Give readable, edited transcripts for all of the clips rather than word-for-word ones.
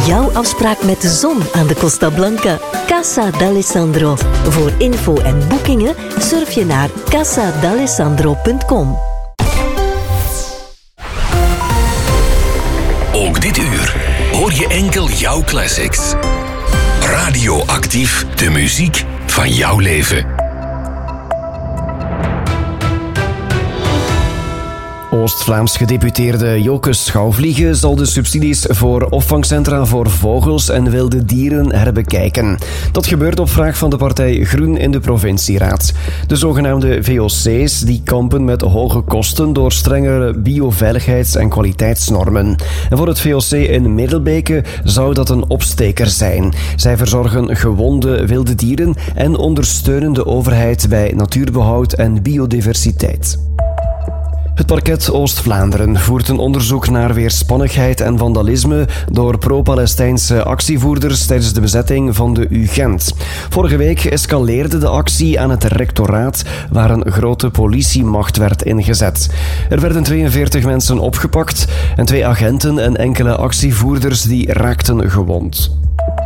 Jouw afspraak met de zon aan de Costa Blanca. Casa d'Alessandro. Voor info en boekingen surf je naar casadalessandro.com. Ook dit uur hoor je enkel jouw classics. Radioactief, de muziek van jouw leven. Oost-Vlaams gedeputeerde Joke Schouwvliegen zal de subsidies voor opvangcentra voor vogels en wilde dieren herbekijken. Dat gebeurt op vraag van de partij Groen in de provincieraad. De zogenaamde VOC's die kampen met hoge kosten door strengere bioveiligheids- en kwaliteitsnormen. En voor het VOC in Middelbeke zou dat een opsteker zijn. Zij verzorgen gewonde wilde dieren en ondersteunen de overheid bij natuurbehoud en biodiversiteit. Het parket Oost-Vlaanderen voert een onderzoek naar weerspannigheid en vandalisme door pro-Palestijnse actievoerders tijdens de bezetting van de UGent. Vorige week escaleerde de actie aan het rectoraat, waar een grote politiemacht werd ingezet. Er werden 42 mensen opgepakt en 2 agenten en enkele actievoerders die raakten gewond.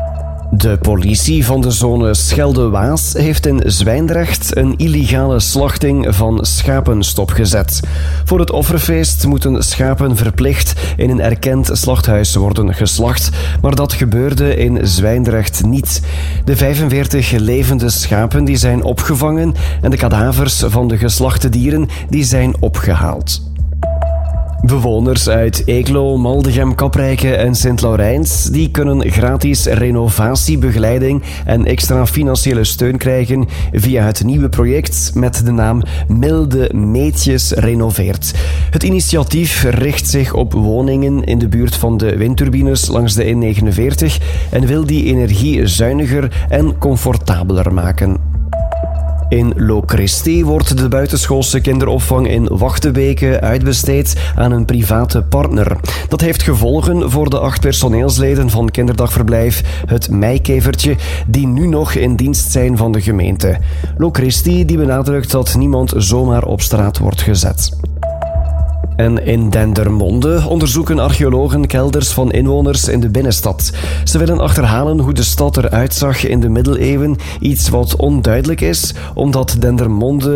De politie van de zone Schelde-Waas heeft in Zwijndrecht een illegale slachting van schapen stopgezet. Voor het offerfeest moeten schapen verplicht in een erkend slachthuis worden geslacht, maar dat gebeurde in Zwijndrecht niet. De 45 levende schapen die zijn opgevangen en de kadavers van de geslachte dieren die zijn opgehaald. Bewoners uit Eeklo, Maldegem, Kaprijke en Sint-Laurijns die kunnen gratis renovatiebegeleiding en extra financiële steun krijgen via het nieuwe project met de naam Milde Meetjes Renoveert. Het initiatief richt zich op woningen in de buurt van de windturbines langs de N49 en wil die energie zuiniger en comfortabeler maken. In Locristi wordt de buitenschoolse kinderopvang in Wachtebeke uitbesteed aan een private partner. Dat heeft gevolgen voor de 8 personeelsleden van kinderdagverblijf Het Meikevertje, die nu nog in dienst zijn van de gemeente. Locristi die benadrukt dat niemand zomaar op straat wordt gezet. En in Dendermonde onderzoeken archeologen kelders van inwoners in de binnenstad. Ze willen achterhalen hoe de stad eruit zag in de middeleeuwen, iets wat onduidelijk is, omdat Dendermonde